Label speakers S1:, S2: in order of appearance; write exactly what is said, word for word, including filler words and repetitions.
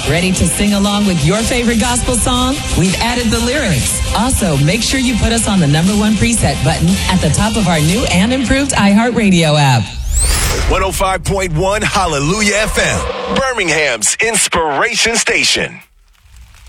S1: Ready to sing along with your favorite gospel song? We've added the lyrics. Also, make sure you put us on the number one preset button at the top of our new and improved iHeartRadio app.
S2: one oh five point one Hallelujah F M, Birmingham's inspiration station.